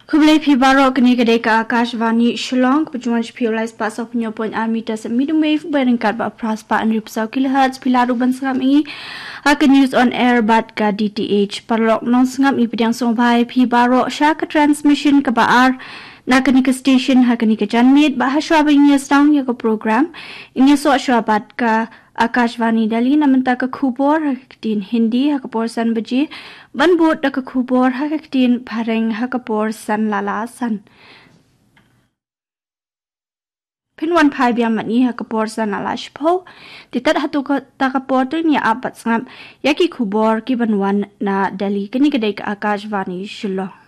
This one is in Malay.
Kublai phi barok ni kedai ka Akashvani Shillong pejuan piolais pas of nyo point meters medium wave beringkat ba praspa and ripsau kilohertz pilaru ban sangam ingi akan news on air bat ka DTH parlok non sangam i pedang song bhai phi barok shaka transmission ka baar nakani ka station hakani ka janmit ba haswa ba inya sound ya ka program inya so shwabat ka Akashvani Delhi namanta ka khubor haktin Hindi hakapor san baji banbot da ka khubor haktin phareng hakapor san lala san Pinwan phai biam mani hakapor san lala shpo titat hatu ka takapor to ni apat sangam yaki khubor ki banwan na Delhi kani kadai ka Akashvani Shillong